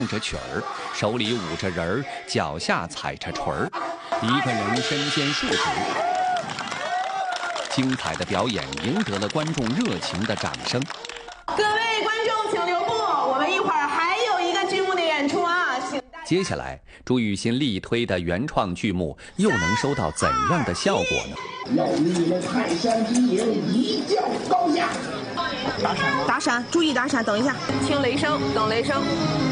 唱着曲儿，手里舞着人儿，脚下踩着锤儿，一个人身兼数职。精彩的表演赢得了观众热情的掌声。 各位观众请留步，我们一会儿还有一个剧目的演出啊！ 接下来，朱雨欣力推的原创剧目又能收到怎样的效果呢？ 要与你们泰山敌营一较高下。 打闪，注意打闪，等一下，听雷声，等雷声。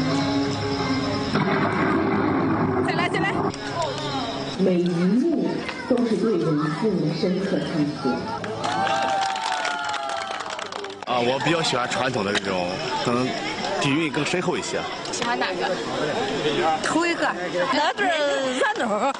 再来，再来。 每一幕都是对人性的深刻探索。 我比较喜欢传统的这种，可能底蕴更深厚一些。 喜欢哪个？ 头一个，那对三头。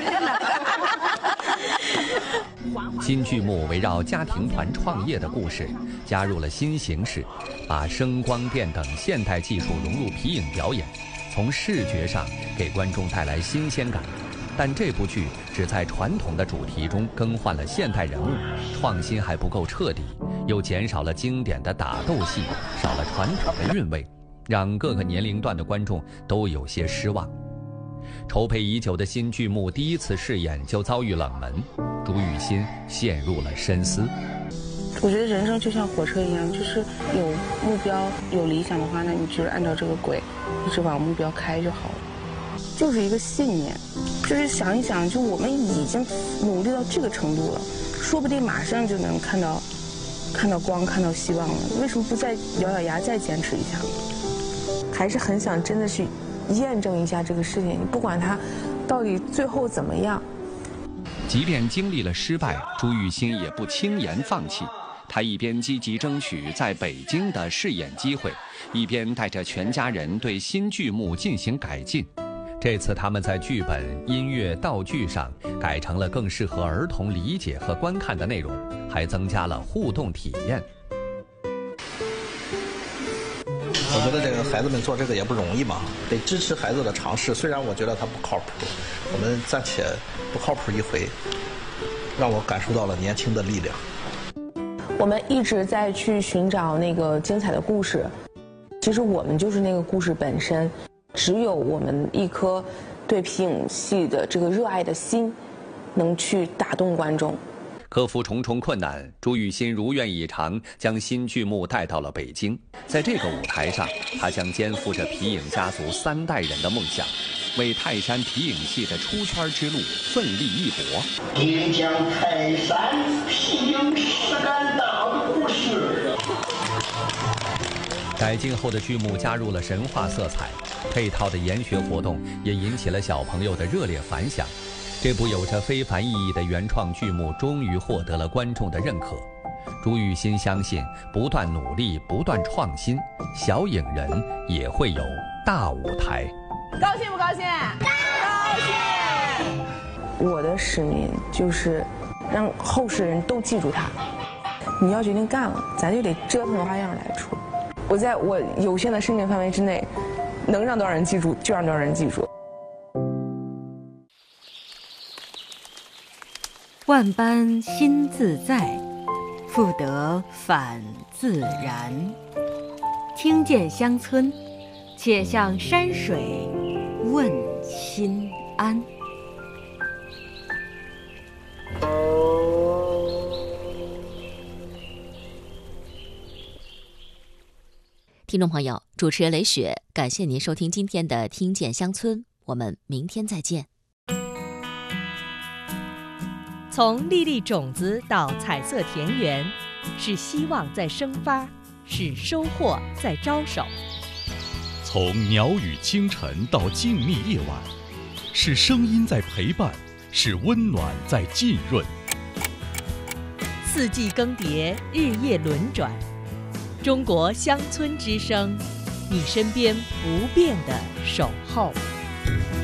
新剧目围绕家庭团创业的故事，加入了新形式，把声光电等现代技术融入皮影表演，从视觉上给观众带来新鲜感。但这部剧只在传统的主题中更换了现代人物，创新还不够彻底，又减少了经典的打斗戏，少了传统的韵味，让各个年龄段的观众都有些失望。筹备已久的新剧目第一次试演就遭遇冷门，朱雨欣陷入了深思。 我觉得人生就像火车一样，就是有目标有理想的话，那你就是按照这个轨一直往目标开就好了。就是一个信念，就是想一想，就我们已经努力到这个程度了，说不定马上就能看到光，看到希望了。为什么不再咬咬牙再坚持一下？ 还是很想真的去验证一下这个事情，不管它到底最后怎么样。 即便经历了失败，朱雨欣也不轻言放弃。她一边积极争取在北京的试演机会，一边带着全家人对新剧目进行改进。这次他们在剧本、音乐、道具上改成了更适合儿童理解和观看的内容，还增加了互动体验。 我觉得这个孩子们做这个也不容易嘛，得支持孩子的尝试。虽然我觉得他不靠谱，我们暂且不靠谱一回，让我感受到了年轻的力量。 我们一直在去寻找那个精彩的故事，其实我们就是那个故事本身。只有我们一颗对皮影戏的这个热爱的心，能去打动观众。 克服重重困难，朱雨欣如愿以偿将新剧目带到了北京。在这个舞台上，她将肩负着皮影家族3代人的梦想，为泰山皮影戏的出圈之路奋力一搏。 听讲泰山皮影实干大的故事。 改进后的剧目加入了神话色彩，配套的研学活动也引起了小朋友的热烈反响。这部有着非凡意义的原创剧目终于获得了观众的认可。朱雨欣相信，不断努力，不断创新，小影人也会有大舞台。 高兴不高兴？高兴！ 我的使命就是让后世人都记住它。你要决定干了，咱就得折腾花样来出。我在我有限的生命范围之内，能让多少人记住就让多少人记住。 万般心自在，复得返自然。听见乡村，且向山水问心安。 听众朋友，主持人雷雪，感谢您收听今天的《听见乡村》，我们明天再见。 从粒粒种子到彩色田园，是希望在生发，是收获在招手。 从鸟语清晨到静谧夜晚，是声音在陪伴，是温暖在浸润。 四季更迭，日夜轮转，中国乡村之声，你身边不变的守候。